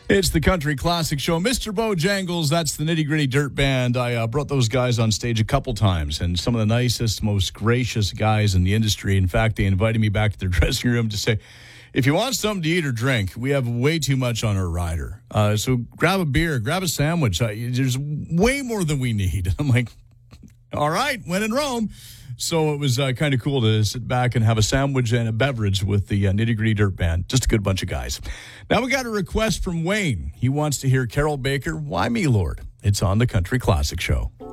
It's the Country Classic Show. Mr. Bojangles, that's the Nitty Gritty Dirt Band. I brought those guys on stage a couple times, and some of the nicest, most gracious guys in the industry. In fact, they invited me back to their dressing room to say, if you want something to eat or drink, we have way too much on our rider. So grab a beer, grab a sandwich. There's way more than we need. I'm like, all right, when in Rome. So it was kind of cool to sit back and have a sandwich and a beverage with the Nitty Gritty Dirt Band. Just a good bunch of guys. Now we got a request from Wayne. He wants to hear Carol Baker, Why Me, Lord? It's on the Country Classic Show.